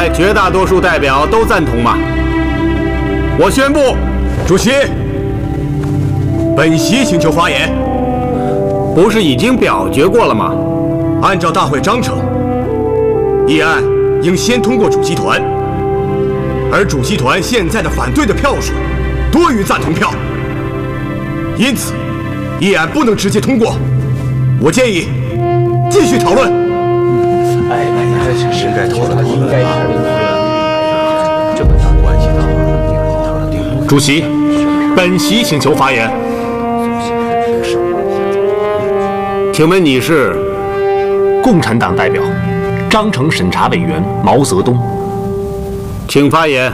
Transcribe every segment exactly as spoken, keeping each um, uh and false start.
来绝大多数代表都赞同吗？我宣布， 主席，本席请求发言。 不是已经表决过了吗？ 按照大会章程，议案应先通过主席团，而主席团现在的反对的票数多于赞同票，因此议案不能直接通过。我建议继续讨论。 哎哎呀，应该讨论，应该讨论。这个大关系到主席，本席请求发言。 请问你是？ 共产党代表，章程审查委员毛泽东。 请发言。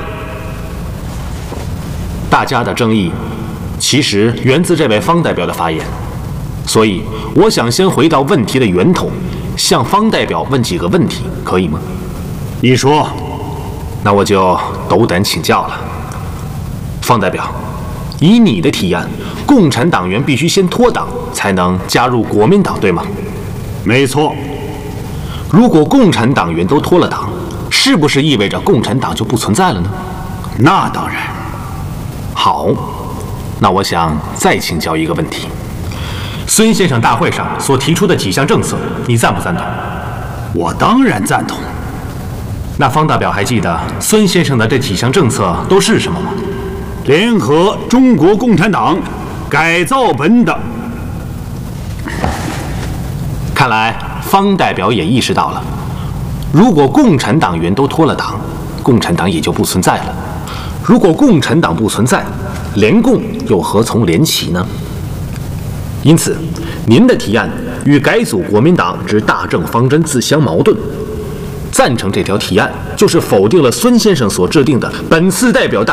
大家的争议其实源自这位方代表的发言，所以我想先回到问题的源头，向方代表问几个问题，可以吗？ 你说。 那我就斗胆请教了。方代表，以你的提案，共产党员必须先脱党才能加入国民党，对吗？ 没错。 如果共产党员都脱了党，是不是意味着共产党就不存在了呢？ 那当然。 好，那我想再请教一个问题：孙先生大会上所提出的几项政策，你赞不赞同？ 我当然赞同。 那方代表还记得孙先生的这几项政策都是什么吗？ 联合中国共产党，改造本党。 看来方代表也意识到了，如果共产党员都脱了党，共产党也就不存在了。如果共产党不存在，联共又何从联起呢？因此，您的提案与改组国民党之大政方针自相矛盾。赞成这条提案，就是否定了孙先生所制定的本次代表大